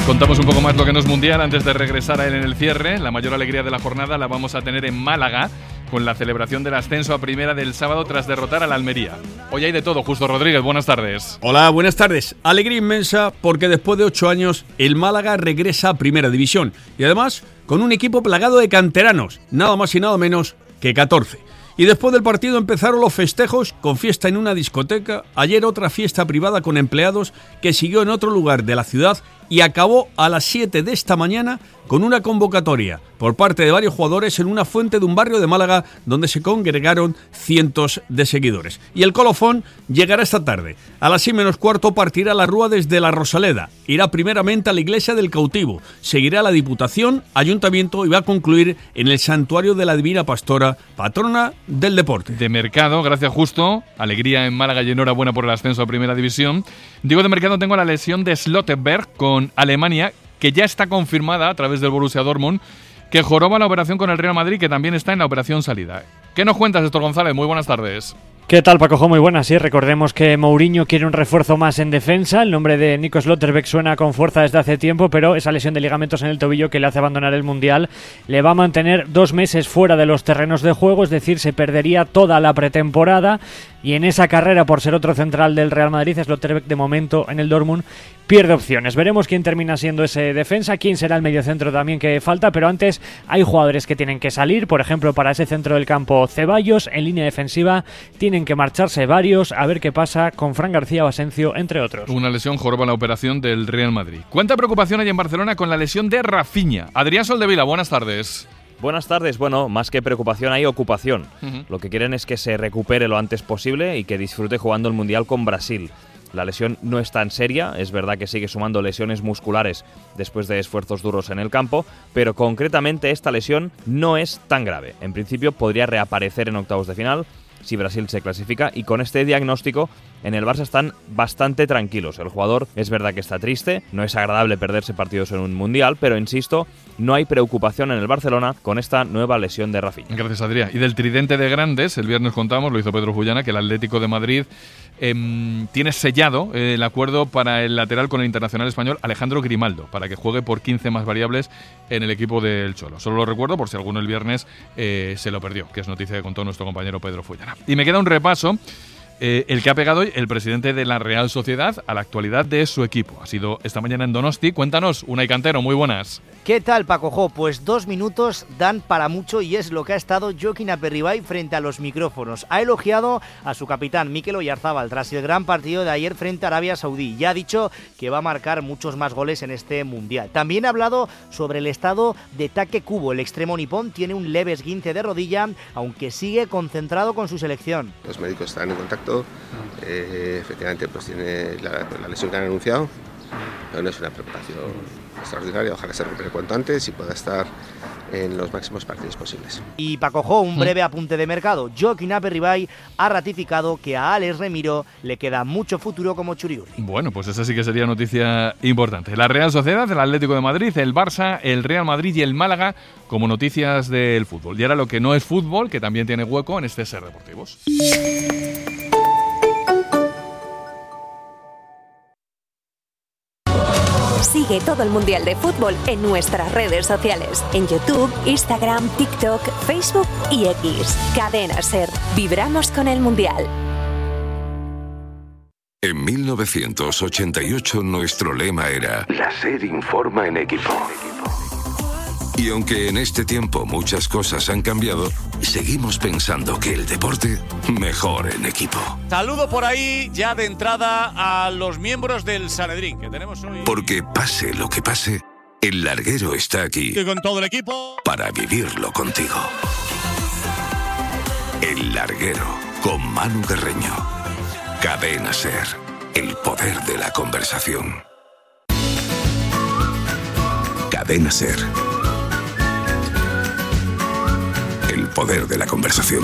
Contamos un poco más lo que no es mundial antes de regresar a él en el cierre. La mayor alegría de la jornada la vamos a tener en Málaga con la celebración del ascenso a primera del sábado tras derrotar a la Almería. Hoy hay de todo. Justo Rodríguez, buenas tardes. Hola, buenas tardes. Alegría inmensa porque después de 8 años el Málaga regresa a primera división y además con un equipo plagado de canteranos, nada más y nada menos que 14. Y después del partido empezaron los festejos con fiesta en una discoteca, ayer otra fiesta privada con empleados que siguió en otro lugar de la ciudad y acabó a las 7 de esta mañana con una convocatoria por parte de varios jugadores en una fuente de un barrio de Málaga donde se congregaron cientos de seguidores. Y el colofón llegará esta tarde. A las 6:45 partirá la rúa desde la Rosaleda. Irá primeramente a la iglesia del Cautivo, seguirá a la Diputación, Ayuntamiento y va a concluir en el Santuario de la Divina Pastora, patrona del deporte. De Mercado, gracias Justo. Alegría en Málaga y enhorabuena por el ascenso a primera división. Digo de Mercado, tengo la lesión de Slotterberg con Alemania, que ya está confirmada a través del Borussia Dortmund, que joroba la operación con el Real Madrid, que también está en la operación salida. ¿Qué nos cuentas, Héctor González? Muy buenas tardes. ¿Qué tal, Paco? Muy buenas. Sí, recordemos que Mourinho quiere un refuerzo más en defensa. El nombre de Nico Slotterbeck suena con fuerza desde hace tiempo, pero esa lesión de ligamentos en el tobillo que le hace abandonar el Mundial le va a mantener 2 meses fuera de los terrenos de juego, es decir, se perdería toda la pretemporada. Y en esa carrera por ser otro central del Real Madrid, Slotterbeck de momento en el Dortmund pierde opciones. Veremos quién termina siendo ese defensa, quién será el mediocentro también que falta, pero antes hay jugadores que tienen que salir. Por ejemplo, para ese centro del campo, Ceballos. En línea defensiva tienen que marcharse varios, a ver qué pasa con Fran García o Asensio, entre otros. Una lesión joroba la operación del Real Madrid. ¿Cuánta preocupación hay en Barcelona con la lesión de Rafinha? Adrián Soldevila, buenas tardes. Buenas tardes. Bueno, más que preocupación hay ocupación. Lo que quieren es que se recupere lo antes posible y que disfrute jugando el Mundial con Brasil. La lesión no es tan seria, es verdad que sigue sumando lesiones musculares después de esfuerzos duros en el campo, pero concretamente esta lesión no es tan grave. En principio podría reaparecer en octavos de final si Brasil se clasifica, y con este diagnóstico en el Barça están bastante tranquilos. El jugador es verdad que está triste, no es agradable perderse partidos en un Mundial, pero insisto, no hay preocupación en el Barcelona con esta nueva lesión de Rafinha. Gracias, Adrián. Y del tridente de grandes, el viernes contamos, lo hizo Pedro Fullana, que el Atlético de Madrid tiene sellado el acuerdo para el lateral con el internacional español Alejandro Grimaldo, para que juegue por 15 más variables en el equipo del Cholo. Solo lo recuerdo por si alguno el viernes se lo perdió, que es noticia que contó nuestro compañero Pedro Fullana. Y me queda un repaso, el que ha pegado hoy el presidente de la Real Sociedad a la actualidad de su equipo. Ha sido esta mañana en Donosti. Cuéntanos, Unai Cantero, muy buenas. ¿Qué tal, Paco? Pues 2 minutos dan para mucho y es lo que ha estado Joaquín Aperribay frente a los micrófonos. Ha elogiado a su capitán, Mikel Oyarzábal, tras el gran partido de ayer frente a Arabia Saudí. Ya ha dicho que va a marcar muchos más goles en este Mundial. También ha hablado sobre el estado de Take Kubo. El extremo nipón tiene un leve esguince de rodilla, aunque sigue concentrado con su selección. Los médicos están en contacto. Efectivamente, pues tiene la lesión que han anunciado, pero no es una preocupación extraordinaria. Ojalá se recupere cuanto antes y pueda estar en los máximos partidos posibles. Y Paco, un breve apunte de mercado. Joaquín Aperribay ha ratificado que a Alex Remiro le queda mucho futuro como Churiurri. Bueno, pues esa sí que sería noticia importante. La Real Sociedad, el Atlético de Madrid, el Barça, el Real Madrid y el Málaga como noticias del fútbol. Y ahora lo que no es fútbol, que también tiene hueco en este Ser Deportivos. Sigue todo el Mundial de Fútbol en nuestras redes sociales. En YouTube, Instagram, TikTok, Facebook y X. Cadena Ser. Vibramos con el Mundial. En 1988 nuestro lema era La Ser informa en equipo. Y aunque en este tiempo muchas cosas han cambiado, seguimos pensando que el deporte mejor en equipo. Saludo por ahí ya de entrada a los miembros del Sanedrín que tenemos hoy. Porque pase lo que pase, el larguero está aquí. Y con todo el equipo. Para vivirlo contigo. El larguero con Manu Guerreño. Cadena Ser. El poder de la conversación. Cadena Ser. El poder de la conversación.